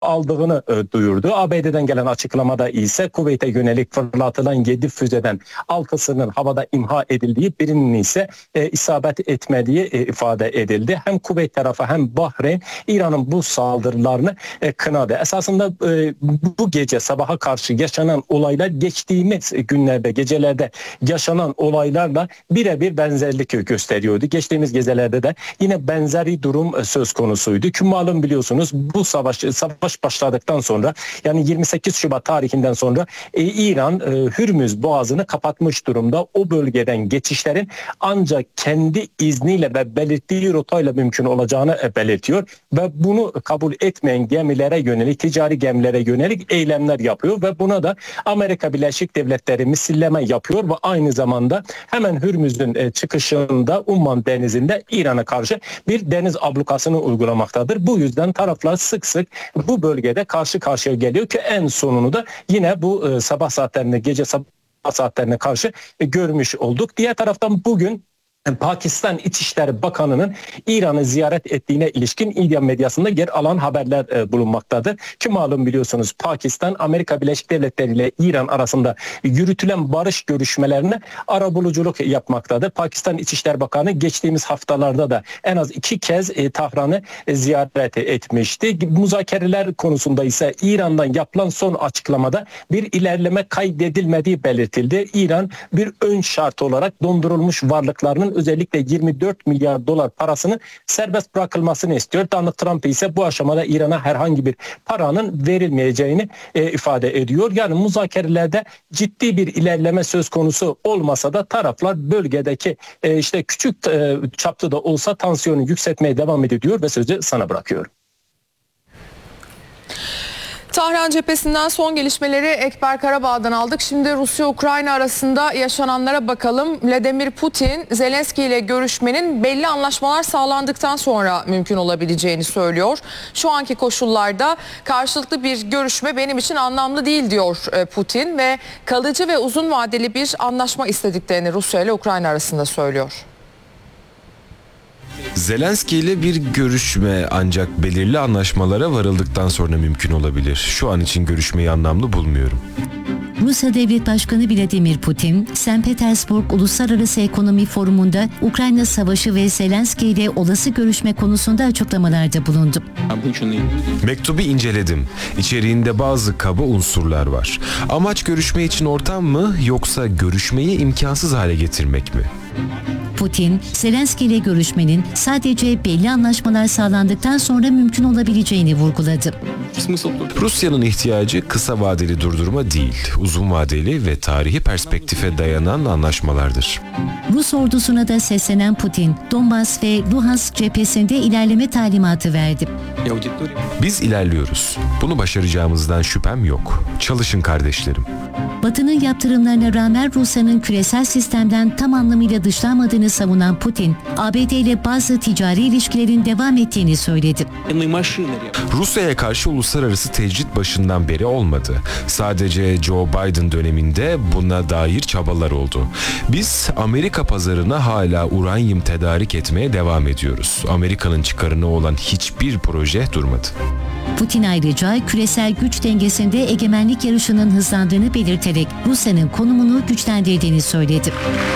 aldığını duyurdu. ABD'den gelen açıklamada ise Kuveyt'e yönelik fırlatılan 7 füzeden 6'sının havada imha edildiği, birinin ise isabet etmediği ifade edildi. Hem Kuveyt tarafı hem Bahreyn İran'ın bu saldırılarını kınadı. Esasında bu gece sabaha karşı yaşanan olaylar geçtiğimiz günlerde, gecelerde yaşanan olaylarla birebir benzerlik gösteriyordu. Geçtiğimiz gecelerde de yine benzeri durum söz konusuydu. Ki malum biliyorsunuz bu savaş başladıktan sonra, yani 28 Şubat tarihinden sonra İran Hürmüz Boğazı'nı kapatmış durumda. O bölgeden geçişlerin ancak kendi izniyle ve belirttiği rotayla mümkün olacağını belirtiyor ve bunu kabul etmeyen gemilere yönelik, ticari gemilere yönelik eylemler yapıyor ve buna da Amerika Birleşik Devletleri misilleme yapıyor ve aynı zamanda hemen Hürmüz'ün çıkışında Umman Denizi'nde İran'a karşı bir deniz ablukasını uygulamaktadır. Bu yüzden taraflar sık sık bu bölgede karşı karşıya geliyor ki en sonunu da yine bu sabah saatlerinde, gece sabah saatlerine karşı görmüş olduk. Diğer taraftan bugün Pakistan İçişleri Bakanı'nın İran'ı ziyaret ettiğine ilişkin İran medyasında yer alan haberler bulunmaktadır. Ki malum biliyorsunuz Pakistan Amerika Birleşik Devletleri ile İran arasında yürütülen barış görüşmelerine arabuluculuk yapmaktadır. Pakistan İçişleri Bakanı geçtiğimiz haftalarda da en az 2 kez Tahran'ı ziyaret etmişti. Müzakereler konusunda ise İran'dan yapılan son açıklamada bir ilerleme kaydedilmediği belirtildi. İran bir ön şart olarak dondurulmuş varlıklarının özellikle 24 milyar dolar parasını serbest bırakılmasını istiyor. Donald Trump ise bu aşamada İran'a herhangi bir paranın verilmeyeceğini ifade ediyor. Yani müzakerelerde ciddi bir ilerleme söz konusu olmasa da taraflar bölgedeki işte küçük çapta da olsa tansiyonu yükseltmeye devam ediyor ve sözü sana bırakıyorum. Tahran cephesinden son gelişmeleri Ekber Karabağ'dan aldık. Şimdi Rusya-Ukrayna arasında yaşananlara bakalım. Vladimir Putin, Zelenski ile görüşmenin belli anlaşmalar sağlandıktan sonra mümkün olabileceğini söylüyor. Şu anki koşullarda karşılıklı bir görüşme benim için anlamlı değil diyor Putin ve kalıcı ve uzun vadeli bir anlaşma istediklerini Rusya ile Ukrayna arasında söylüyor. Zelenski ile bir görüşme ancak belirli anlaşmalara varıldıktan sonra mümkün olabilir. Şu an için görüşmeyi anlamlı bulmuyorum. Rusya Devlet Başkanı Vladimir Putin, St. Petersburg Uluslararası Ekonomi Forumu'nda Ukrayna Savaşı ve Zelenski ile olası görüşme konusunda açıklamalarda bulundu. Mektubu inceledim. İçeriğinde bazı kaba unsurlar var. Amaç görüşme için ortam mı yoksa görüşmeyi imkansız hale getirmek mi? Putin, Zelenski ile görüşmenin sadece belli anlaşmalar sağlandıktan sonra mümkün olabileceğini vurguladı. Rusya'nın ihtiyacı kısa vadeli durdurma değil, uzun vadeli ve tarihi perspektife dayanan anlaşmalardır. Rus ordusuna da seslenen Putin, Donbas ve Luhansk cephesinde ilerleme talimatı verdi. Biz ilerliyoruz. Bunu başaracağımızdan şüphem yok. Çalışın kardeşlerim. Batı'nın yaptırımlarına rağmen Rusya'nın küresel sistemden tam anlamıyla dışlanmadığını savunan Putin, ABD ile bazı ticari ilişkilerin devam ettiğini söyledi. Rusya'ya karşı uluslararası tecrit başından beri olmadı. Sadece Joe Biden döneminde buna dair çabalar oldu. Biz Amerika pazarına hala uranyum tedarik etmeye devam ediyoruz. Amerika'nın çıkarına olan hiçbir proje durmadı. Putin ayrıca küresel güç dengesinde egemenlik yarışının hızlandığını belirterek Rusya'nın konumunu güçlendirdiğini söyledi.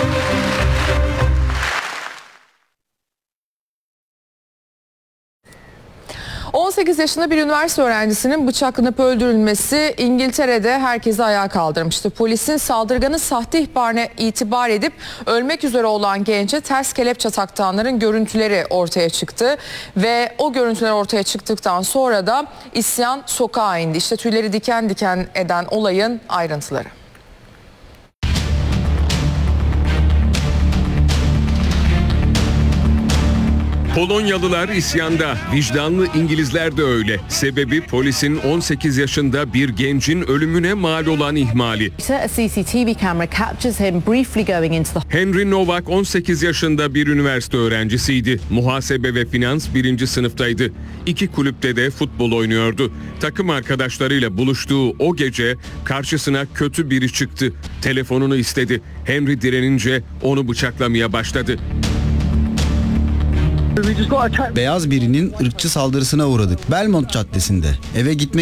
...18 yaşında bir üniversite öğrencisinin bıçaklanıp öldürülmesi İngiltere'de herkesi ayağa kaldırmıştı. Polisin saldırganın sahte ihbarına itibar edip ölmek üzere olan gence ters kelepçe taktıranların görüntüleri ortaya çıktı. Ve o görüntüler ortaya çıktıktan sonra da isyan sokağa indi. İşte tüyleri diken diken eden olayın ayrıntıları. Polonyalılar isyanda, vicdanlı İngilizler de öyle. Sebebi polisin 18 yaşında bir gencin ölümüne mal olan ihmali. Henry Novak 18 yaşında bir üniversite öğrencisiydi. Muhasebe ve finans 1. sınıftaydı. 2 kulüpte de futbol oynuyordu. Takım arkadaşlarıyla buluştuğu o gece karşısına kötü biri çıktı. Telefonunu istedi. Henry direnince onu bıçaklamaya başladı. Beyaz birinin ırkçı saldırısına uğradık. Belmont Caddesi'nde. Eve gitmek